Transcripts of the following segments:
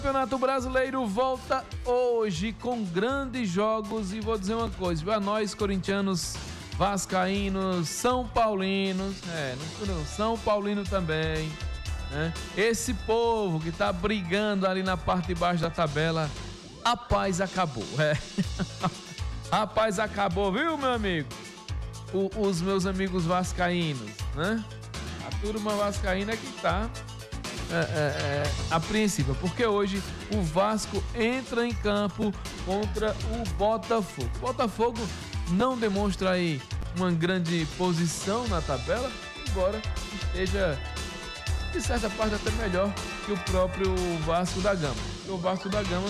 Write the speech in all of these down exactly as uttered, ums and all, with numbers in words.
O Campeonato Brasileiro volta hoje com grandes jogos e vou dizer uma coisa, para nós corintianos, vascaínos, são paulinos, é, não São Paulino também, né? Esse povo que tá brigando ali na parte de baixo da tabela, a paz acabou, é. A paz acabou, viu, meu amigo? O, os meus amigos vascaínos, né? A turma vascaína que tá É, é, é, apreensiva, porque hoje o Vasco entra em campo contra o Botafogo. O Botafogo não demonstra aí uma grande posição na tabela, embora esteja de certa parte até melhor que o próprio Vasco da Gama. O Vasco da Gama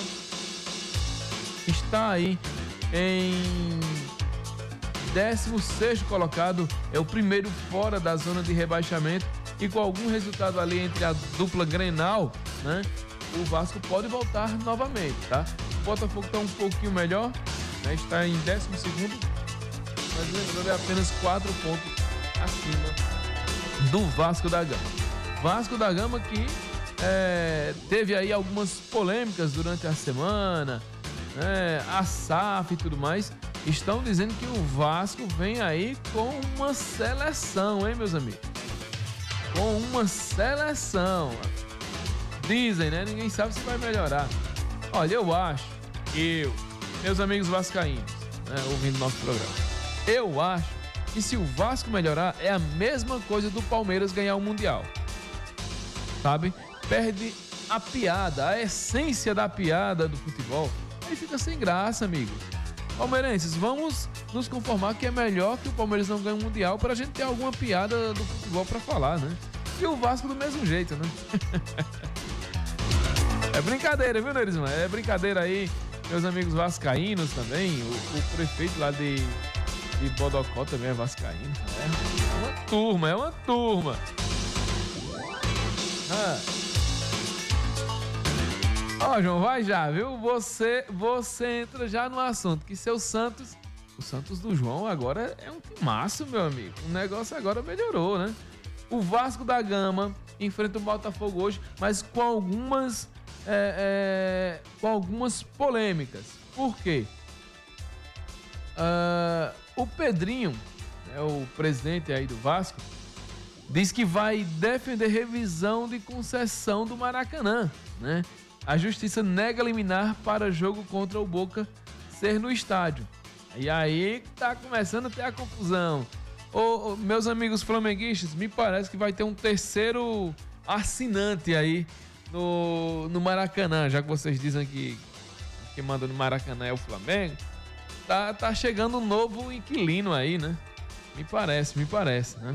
está aí em décimo sexto colocado, é o primeiro fora da zona de rebaixamento. E com algum resultado ali entre a dupla Grenal, né, o Vasco pode voltar novamente, tá? O Botafogo está um pouquinho melhor, né, está em décimo segundo, mas lembrando, é apenas quatro pontos acima do Vasco da Gama. Vasco da Gama que é, teve aí algumas polêmicas durante a semana, né, a S A F e tudo mais. Estão dizendo que o Vasco vem aí com uma seleção, hein, meus amigos? Com uma seleção. Dizem, né? Ninguém sabe se vai melhorar. Olha, eu acho, eu, meus amigos vascaínos, né, ouvindo nosso programa, eu acho que se o Vasco melhorar, é a mesma coisa do Palmeiras ganhar o Mundial. Sabe? Perde a piada, a essência da piada do futebol. Aí fica sem graça, amigos. Palmeirenses, vamos nos conformar que é melhor que o Palmeiras não ganhe o Mundial pra gente ter alguma piada do futebol pra falar, né? E o Vasco do mesmo jeito, né? É brincadeira, viu, Nerisman? É brincadeira aí, meus amigos vascaínos também. O, o prefeito lá de, de Bodocó também é vascaíno. É uma turma, é uma turma. Ah. Ó, João, vai já, viu? Você, você entra já no assunto, que seu Santos, o Santos do João agora é um timaço, meu amigo. O negócio agora melhorou, né? O Vasco da Gama enfrenta o Botafogo hoje, mas com algumas, é, é, com algumas polêmicas. Por quê? Uh, o Pedrinho, né, o presidente aí do Vasco, diz que vai defender revisão de concessão do Maracanã, né? A justiça nega liminar para jogo contra o Boca ser no estádio. E aí tá começando a ter a confusão. Ô, ô, meus amigos flamenguistas, me parece que vai ter um terceiro assinante aí no, no Maracanã, já que vocês dizem que quem manda no Maracanã é o Flamengo. Tá, tá chegando um novo inquilino aí, né? Me parece, me parece, né?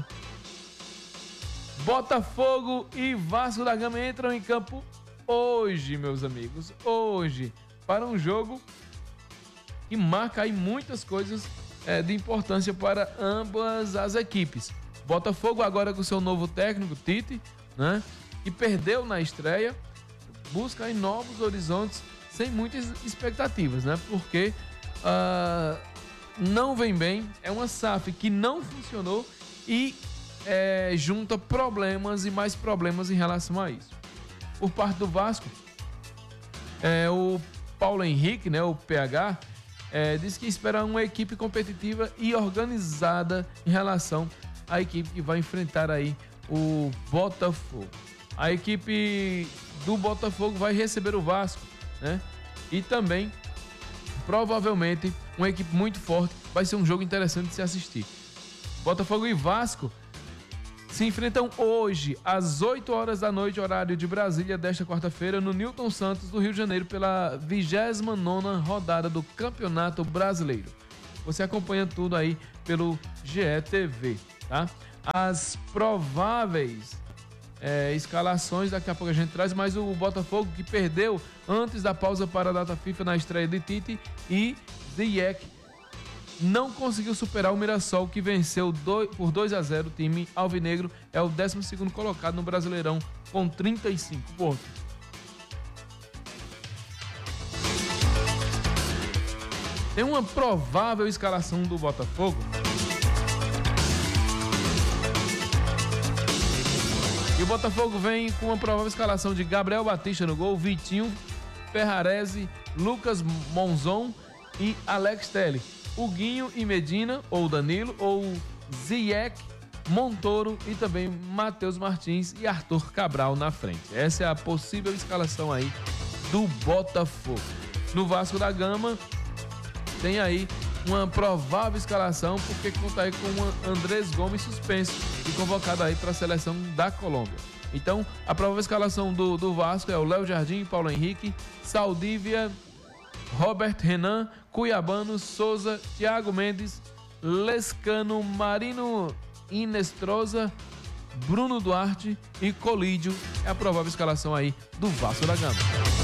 Botafogo e Vasco da Gama entram em campo hoje, meus amigos, hoje, para um jogo que marca aí muitas coisas é, de importância para ambas as equipes. Botafogo agora com seu novo técnico, Tite, né, que perdeu na estreia, busca aí novos horizontes sem muitas expectativas, né, porque uh, não vem bem, é uma S A F que não funcionou e é, junta problemas e mais problemas em relação a isso. Por parte do Vasco, é, o Paulo Henrique, né, o P H, é, diz que espera uma equipe competitiva e organizada em relação à equipe que vai enfrentar aí o Botafogo. A equipe do Botafogo vai receber o Vasco, né? E também, provavelmente, uma equipe muito forte. Vai ser um jogo interessante de se assistir. Botafogo e Vasco se enfrentam hoje, às oito horas da noite, horário de Brasília, desta quarta-feira, no Newton Santos, do Rio de Janeiro, pela vigésima nona rodada do Campeonato Brasileiro. Você acompanha tudo aí pelo G E T V, tá? As prováveis é, escalações, daqui a pouco a gente traz, mas o Botafogo, que perdeu antes da pausa para a data FIFA na estreia de Tite, e Ziyech não conseguiu superar o Mirassol, que venceu dois, por dois a zero. O time alvinegro é o décimo segundo colocado no Brasileirão com trinta e cinco pontos. Tem uma provável escalação do Botafogo. E o Botafogo vem com uma provável escalação de Gabriel Batista no gol, Vitinho, Ferrarese, Lucas Monzon e Alex Telles. Huguinho e Medina, ou Danilo, ou Ziyech, Montoro e também Matheus Martins e Arthur Cabral na frente. Essa é a possível escalação aí do Botafogo. No Vasco da Gama tem aí uma provável escalação, porque conta aí com o Andrés Gomes suspenso e convocado aí para a seleção da Colômbia. Então, a provável escalação do, do Vasco é o Léo Jardim, Paulo Henrique, Saldívia, Robert Renan, Cuiabano, Souza, Thiago Mendes, Lescano, Marino Inestrosa, Bruno Duarte e Colídio. É a provável escalação aí do Vasco da Gama.